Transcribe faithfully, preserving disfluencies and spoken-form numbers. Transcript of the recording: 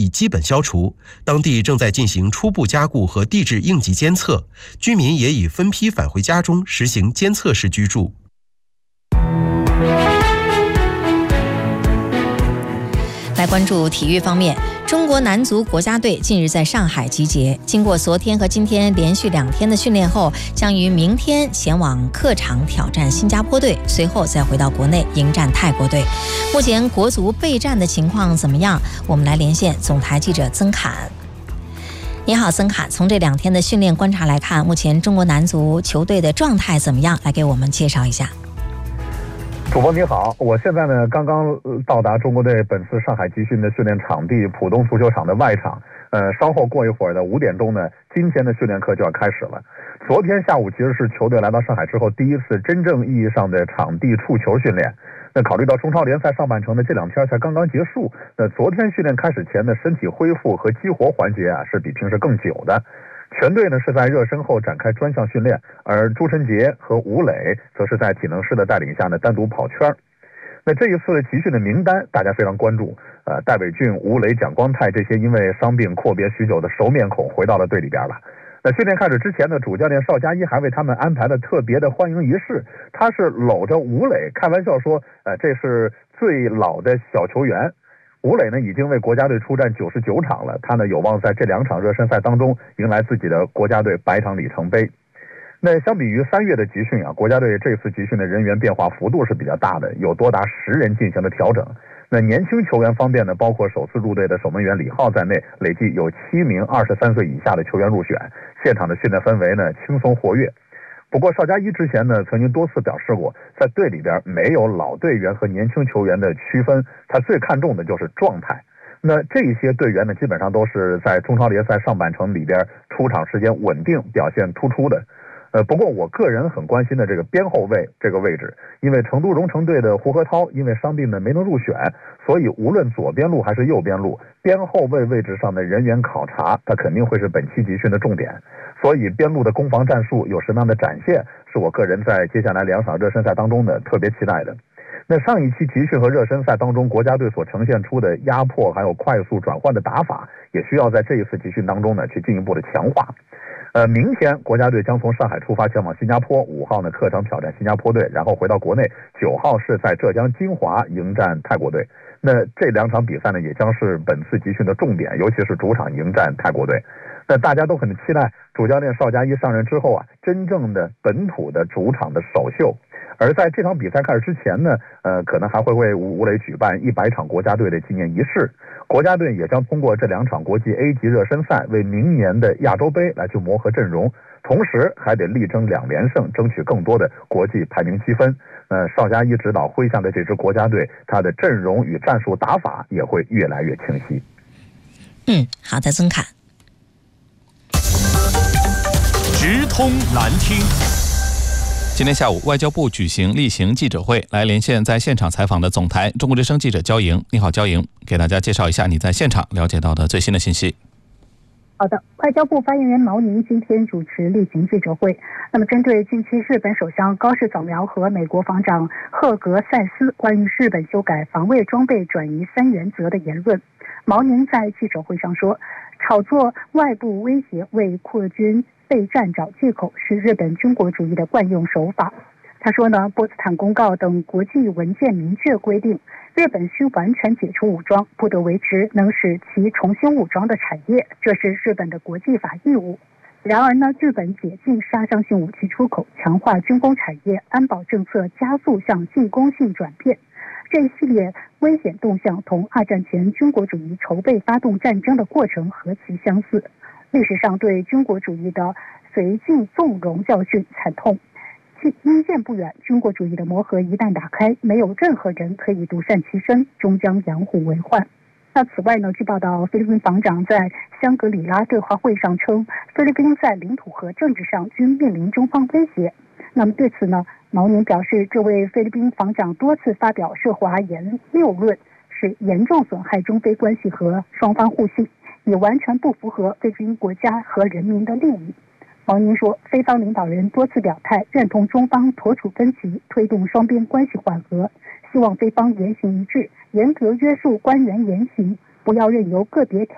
已基本消除，当地正在进行初步加固和地质应急监测，居民也已分批返回家中，实行监测式居住。 来关注体育方面，中国男足国家队近日在上海集结，经过昨天和今天连续两天的训练后，将于明天前往客场挑战新加坡队，随后再回到国内迎战泰国队。目前国足备战的情况怎么样？我们来连线总台记者曾侃。你好，曾侃，从这两天的训练观察来看，目前中国男足球队的状态怎么样？来给我们介绍一下。 主播你好，我现在呢刚刚到达中国队本次上海集训的训练场地浦东足球场的外场，呃，稍后过一会儿的五点钟呢，今天的训练课就要开始了。昨天下午其实是球队来到上海之后第一次真正意义上的场地触球训练。那考虑到中超联赛上半程的这两天才刚刚结束，那昨天训练开始前的身体恢复和激活环节啊是比平时更久的。全队呢是在热身后展开专项训练，而朱晨杰和吴磊则是在体能师的带领下呢单独跑圈。那这一次集训的名单大家非常关注，呃，戴伟俊、吴磊、蒋光太这些因为伤病阔别许久的熟面孔回到了队里边了。那训练开始之前呢，主教练邵佳一还为他们安排了特别的欢迎仪式，他是搂着吴磊开玩笑说，呃，这是最老的小球员。吴磊呢已经为国家队出战九十九场了，他呢有望在这两场热身赛当中迎来自己的国家队百场里程碑。那相比于三月的集训啊，国家队这次集训的人员变化幅度是比较大的，有多达十人进行了调整。那年轻球员方面呢，包括首次入队的守门员李浩在内，累计有七名二十三岁以下的球员入选。现场的训练氛围呢轻松活跃。不过邵佳一之前呢曾经多次表示过，在队里边没有老队员和年轻球员的区分，他最看重的就是状态。那这些队员呢基本上都是在中超联赛上半程里边出场时间稳定、表现突出的。呃，不过我个人很关心的这个边后卫这个位置，因为成都蓉城队的胡和涛因为伤病呢没能入选，所以无论左边路还是右边路，边后卫位置上的人员考察，它肯定会是本期集训的重点。所以边路的攻防战术有什么样的展现，是我个人在接下来两场热身赛当中呢特别期待的。那上一期集训和热身赛当中，国家队所呈现出的压迫还有快速转换的打法，也需要在这一次集训当中呢去进一步的强化。呃，明天国家队将从上海出发前往新加坡，五号呢客场挑战新加坡队，然后回到国内，九号是在浙江金华迎战泰国队。那这两场比赛呢，也将是本次集训的重点，尤其是主场迎战泰国队。那大家都很期待主教练邵佳一上任之后啊，真正的本土的主场的首秀。而在这场比赛开始之前呢，呃，可能还会为吴磊举办一百场国家队的纪念仪式。国家队也将通过这两场国际 A 级热身赛，为明年的亚洲杯来去磨合阵容，同时还得力争两连胜，争取更多的国际排名积分。呃，邵佳一指导麾下的这支国家队，他的阵容与战术打法也会越来越清晰。 嗯，好的，曾侃。 直通难听。今天下午，外交部举行例行记者会，来连线在现场采访的总台中国之声记者焦莹。你好，焦莹，给大家介绍一下你在现场了解到的最新的信息。 好的，外交部发言人毛宁今天主持例行记者会。那么，针对近期日本首相高市早苗和美国防长赫格塞斯关于日本修改防卫装备转移三原则的言论，毛宁在记者会上说，炒作外部威胁为扩军备战找借口是日本军国主义的惯用手法。他说呢，波茨坦公告等国际文件明确规定，日本需完全解除武装，不得维持能使其重新武装的产业，这是日本的国际法义务。然而呢，日本解禁杀伤性武器出口，强化军工产业，安保政策加速向进攻性转变，这一系列危险动向同二战前军国主义筹备发动战争的过程何其相似。历史上对军国主义的绥靖纵容教训惨痛，因见不远，军国主义的魔盒一旦打开，没有任何人可以独善其身，终将养虎为患。那此外呢，据报道，菲律宾防长在香格里拉对话会上称，菲律宾在领土和政治上均面临中方威胁。那么对此呢，毛宁表示，这位菲律宾防长多次发表涉华言谬论，是严重损害中菲关系和双方互信，也完全不符合菲律宾国家和人民的利益。毛宁说，菲方领导人多次表态认同中方妥处分歧，推动双边关系缓和，希望菲方言行一致，严格约束官员言行，不要任由个别